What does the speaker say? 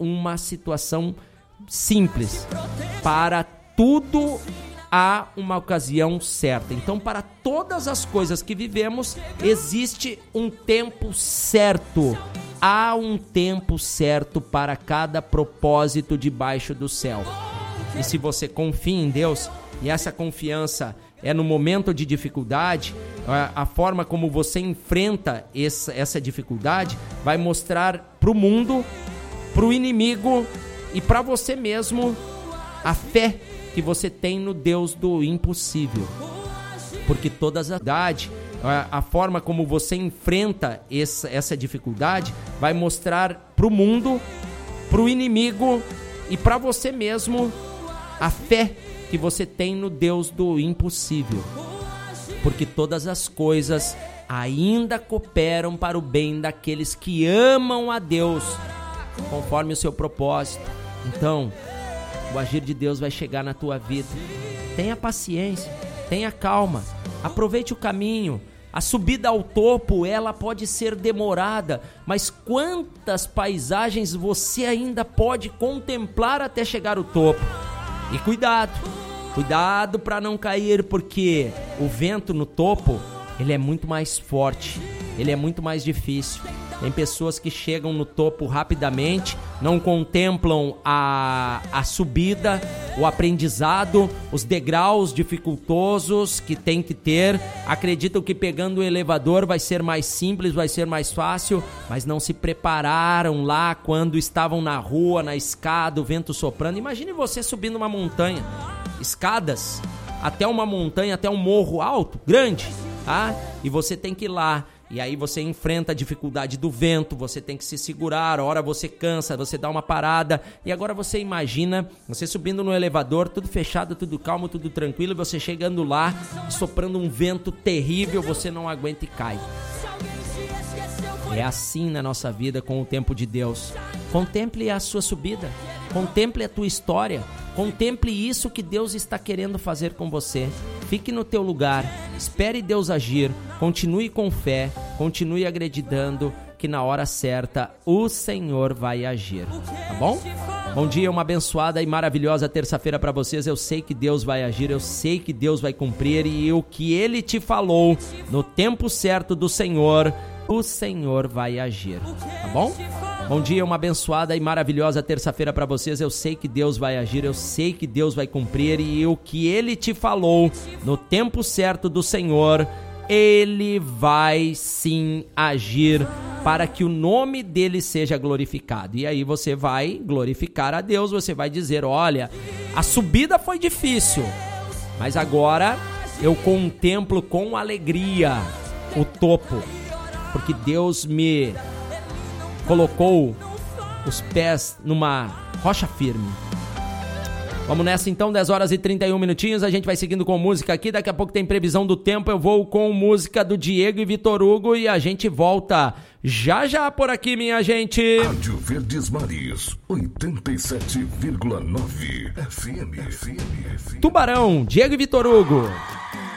uma situação simples. Para tudo há uma ocasião certa. Então, para todas as coisas que vivemos, existe um tempo certo. Há um tempo certo para cada propósito debaixo do céu. E se você confia em Deus, e essa confiança é no momento de dificuldade, a forma como você enfrenta essa dificuldade vai mostrar para o mundo, para o inimigo e para você mesmo a fé que você tem no Deus do impossível. Porque a forma como você enfrenta essa dificuldade vai mostrar para o mundo, para o inimigo e para você mesmo a fé que você tem no Deus do impossível. Porque todas as coisas ainda cooperam para o bem daqueles que amam a Deus, conforme o seu propósito. Então, o agir de Deus vai chegar na tua vida. Tenha paciência, tenha calma, aproveite o caminho. A subida ao topo, ela pode ser demorada, mas quantas paisagens você ainda pode contemplar até chegar ao topo? E cuidado para não cair, porque o vento no topo, ele é muito mais forte, ele é muito mais difícil. Tem pessoas que chegam no topo rapidamente, não contemplam a subida, o aprendizado, os degraus dificultosos que tem que ter. Acreditam que pegando o elevador vai ser mais simples, vai ser mais fácil, mas não se prepararam lá quando estavam na rua, na escada, o vento soprando. Imagine você subindo uma montanha, escadas, até uma montanha, até um morro alto, grande, tá? E você tem que ir lá. E aí você enfrenta a dificuldade do vento, você tem que se segurar, a hora você cansa, você dá uma parada. E agora você imagina, você subindo no elevador, tudo fechado, tudo calmo, tudo tranquilo, você chegando lá, soprando um vento terrível, você não aguenta e cai. É assim na nossa vida com o tempo de Deus. Contemple a sua subida, contemple a tua história, contemple isso que Deus está querendo fazer com você. Fique no teu lugar, espere Deus agir, continue com fé, continue acreditando que na hora certa o Senhor vai agir, tá bom? Bom dia, uma abençoada e maravilhosa terça-feira para vocês. Eu sei que Deus vai agir, eu sei que Deus vai cumprir, e o que Ele te falou no tempo certo do Senhor, o Senhor vai agir, tá bom? Bom dia, uma abençoada e maravilhosa terça-feira para vocês. Eu sei que Deus vai agir, eu sei que Deus vai cumprir, e o que Ele te falou no tempo certo do Senhor, Ele vai sim agir para que o nome dele seja glorificado. E aí você vai glorificar a Deus, você vai dizer: olha, a subida foi difícil, mas agora eu contemplo com alegria o topo, porque Deus me colocou os pés numa rocha firme. Vamos nessa então, 10 horas e 31 minutinhos, a gente vai seguindo com música aqui, daqui a pouco tem previsão do tempo, eu vou com música do Diego e Vitor Hugo e a gente volta já por aqui, minha gente. Rádio Verdes Mares, 87,9 FM. Tubarão, Diego e Vitor Hugo.